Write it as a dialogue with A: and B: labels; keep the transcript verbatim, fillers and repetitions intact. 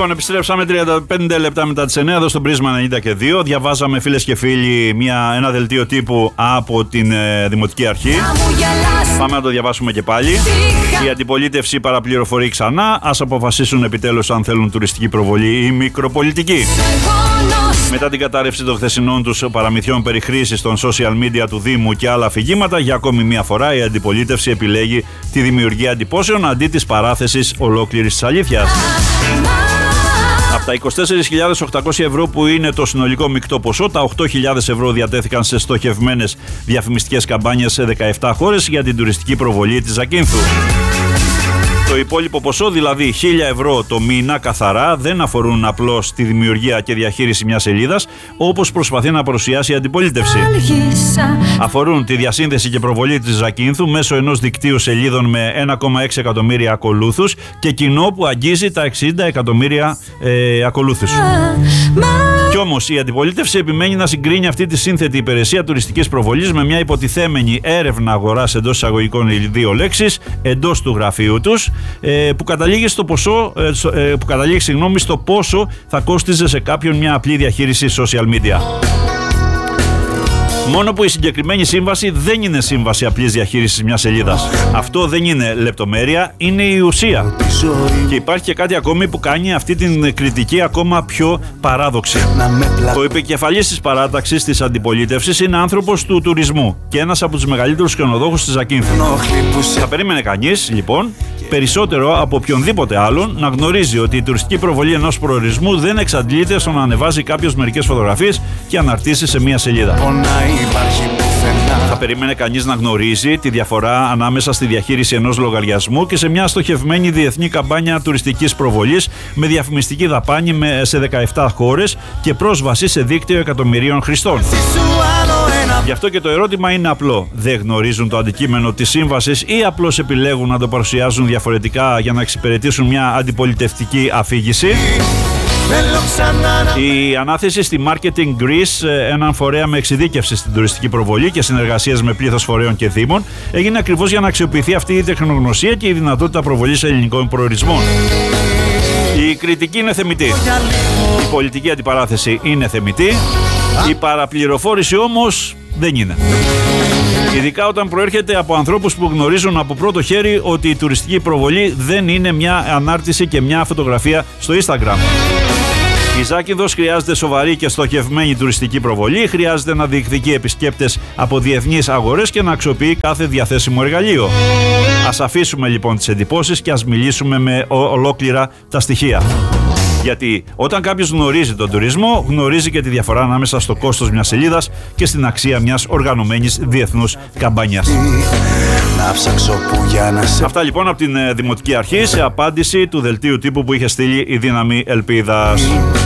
A: Λοιπόν, επιστρέψαμε τριάντα πέντε λεπτά μετά τις εννιά εδώ στο Πρίσμα ενενήντα και δύο. Διαβάζαμε, φίλες και φίλοι, μια, ένα δελτίο τύπου από την ε, Δημοτική Αρχή. Πάμε να το διαβάσουμε και πάλι. Η αντιπολίτευση παραπληροφορεί ξανά. Ας αποφασίσουν επιτέλους αν θέλουν τουριστική προβολή ή μικροπολιτική. Μετά την κατάρρευση των χθεσινών τους παραμυθιών περί χρήσης των social media του Δήμου και άλλα αφηγήματα, για ακόμη μία φορά η αντιπολίτευση επιλέγει τη δημιουργία εντυπώσεων αντί της παράθεσης ολόκληρης της αλήθειας. Από τα είκοσι τέσσερις χιλιάδες οκτακόσια ευρώ που είναι το συνολικό μεικτό ποσό, τα οκτώ χιλιάδες ευρώ διατέθηκαν σε στοχευμένες διαφημιστικές καμπάνιες σε δεκαεπτά χώρες για την τουριστική προβολή της Ζακίνθου. Το υπόλοιπο ποσό, δηλαδή χίλια ευρώ το μήνα καθαρά, δεν αφορούν απλώς τη δημιουργία και διαχείριση μιας σελίδας, όπως προσπαθεί να παρουσιάσει η αντιπολίτευση. Αφορούν τη διασύνδεση και προβολή της Ζακίνθου μέσω ενός δικτύου σελίδων με ένα κόμμα έξι εκατομμύρια ακολούθους και κοινό που αγγίζει τα εξήντα εκατομμύρια ε, ακολούθους. Κι όμως η αντιπολίτευση επιμένει να συγκρίνει αυτή τη σύνθετη υπηρεσία τουριστικής προβολής με μια υποτιθέμενη έρευνα αγοράς εντός εισαγωγικών δύο λέξεις εντός του γραφείου τους, που καταλήγει στο ποσό, που καταλήγει, συγγνώμη, στο πόσο θα κόστιζε σε κάποιον μια απλή διαχείριση social media. Μόνο που η συγκεκριμένη σύμβαση δεν είναι σύμβαση απλής διαχείρισης μιας σελίδας. Αυτό δεν είναι λεπτομέρεια, είναι η ουσία. Και υπάρχει και κάτι ακόμη που κάνει αυτή την κριτική ακόμα πιο παράδοξη. Ο επικεφαλής της παράταξης της αντιπολίτευσης είναι άνθρωπος του τουρισμού και ένας από τους μεγαλύτερους ξενοδόχους της Ζακίνθου. Θα περίμενε κανείς, λοιπόν, περισσότερο από οποιονδήποτε άλλον να γνωρίζει ότι η τουριστική προβολή ενός προορισμού δεν εξαντλείται στο να ανεβάζει κάποιος μερικές φωτογραφίες και αναρτήσει σε μία σελίδα. Θα περίμενε κανείς να γνωρίζει τη διαφορά ανάμεσα στη διαχείριση ενός λογαριασμού και σε μια στοχευμένη διεθνή καμπάνια τουριστικής προβολής με διαφημιστική δαπάνη σε δεκαεπτά χώρες και πρόσβαση σε δίκτυο εκατομμυρίων χρηστών. Γι' αυτό και το ερώτημα είναι απλό. Δεν γνωρίζουν το αντικείμενο της σύμβασης ή απλώς επιλέγουν να το παρουσιάζουν διαφορετικά για να εξυπηρετήσουν μια αντιπολιτευτική αφήγηση? Η ανάθεση στη Marketing Greece, έναν φορέα με εξειδίκευση στην τουριστική προβολή και συνεργασίες με πλήθος φορέων και δήμων, έγινε ακριβώς για να αξιοποιηθεί αυτή η τεχνογνωσία και η δυνατότητα προβολής ελληνικών προορισμών. Η κριτική είναι θεμιτή. Η πολιτική αντιπαράθεση είναι θεμιτή. Η παραπληροφόρηση όμως δεν είναι. Ειδικά όταν προέρχεται από ανθρώπους που γνωρίζουν από πρώτο χέρι ότι η τουριστική προβολή δεν είναι μια ανάρτηση και μια φωτογραφία στο Instagram. Η Ζάκυνθος χρειάζεται σοβαρή και στοχευμένη τουριστική προβολή, χρειάζεται να διεκδικεί επισκέπτες από διεθνείς αγορές και να αξιοποιεί κάθε διαθέσιμο εργαλείο. Ας αφήσουμε λοιπόν τις εντυπώσεις και ας μιλήσουμε με ολόκληρα τα στοιχεία. Γιατί όταν κάποιος γνωρίζει τον τουρισμό, γνωρίζει και τη διαφορά ανάμεσα στο κόστος μιας σελίδας και στην αξία μιας οργανωμένης διεθνούς καμπάνιας. Αυτά λοιπόν από την Δημοτική Αρχή σε απάντηση του δελτίου τύπου που είχε στείλει η Δύναμη Ελπίδας.